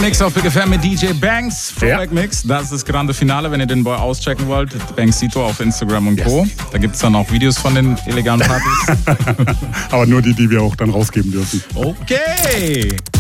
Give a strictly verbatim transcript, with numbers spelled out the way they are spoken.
Mix auf Big F M mit D J Banks. Throwback ja. Mix, das ist das grande Finale, wenn ihr den Boy auschecken wollt. Banksito auf Instagram und Co. Yes. Da gibt es dann auch Videos von den illegalen Partys. Aber nur die, die wir auch dann rausgeben dürfen. Okay.